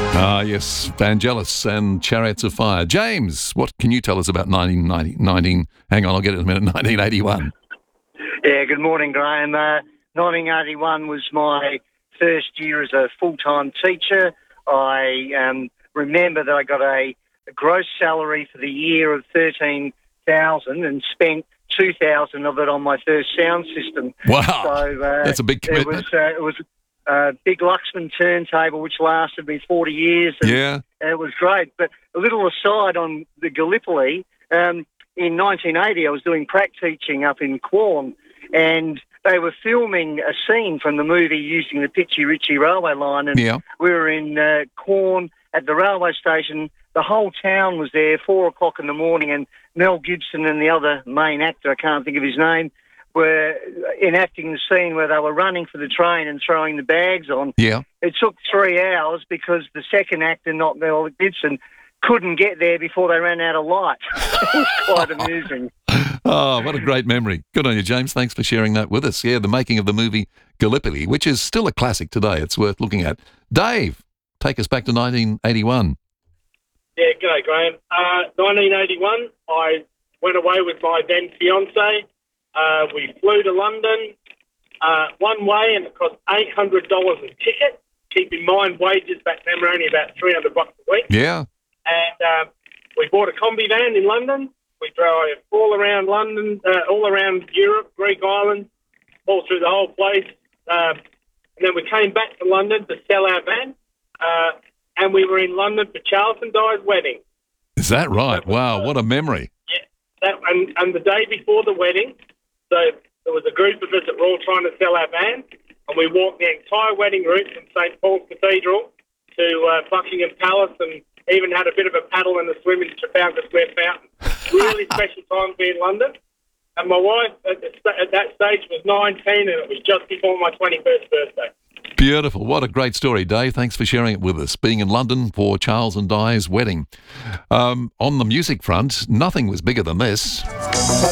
Ah, yes, Vangelis and Chariots of Fire. James, what can you tell us about 19, hang on, I'll get it in a minute, 1981? Yeah, good morning, Graham. 1981 was my first year as a full-time teacher. I remember that I got a gross salary for the year of $13,000 and spent $2,000 of it on my first sound system. Wow, so that's a big commitment. It was a big Luxman turntable which lasted me 40 years. And Yeah. it was great. But a little aside on the Gallipoli, in 1980 I was doing prac teaching up in Quorn, and they were filming a scene from the movie using the Pitchy Ritchie railway line, and we were in Quorn at the railway station. The whole town was there, 4 o'clock in the morning, and Mel Gibson and the other main actor, I can't think of his name, were enacting the scene where they were running for the train and throwing the bags on. Yeah. It took 3 hours because the second actor, not Mel Gibson, couldn't get there before they ran out of light. It was quite amusing. Oh, what a great memory. Good on you, James. Thanks for sharing that with us. Yeah, the making of the movie Gallipoli, which is still a classic today. It's worth looking at. Dave, take us back to 1981. Yeah, g'day, Graham. 1981, I went away with my then fiancée. We flew to London one way, and it cost $800 a ticket. Keep in mind, wages back then were only about $300 a week. Yeah. And we bought a combi van in London. We drove all around London, all around Europe, Greek islands, all through the whole place. And then we came back to London to sell our van, and we were in London for Charles and Di's wedding. Is that right? Wow, what a memory. Yeah. And the day before the wedding, so there was a group of us that were all trying to sell our van, and we walked the entire wedding route from St Paul's Cathedral to Buckingham Palace, and even had a bit of a paddle and a swim in Trafalgar Square Fountain. Really special time to be in London. And my wife at that stage was 19, and it was just before my 21st birthday. Beautiful. What a great story, Dave. Thanks for sharing it with us. Being in London for Charles and Di's wedding. On the music front, nothing was bigger than this.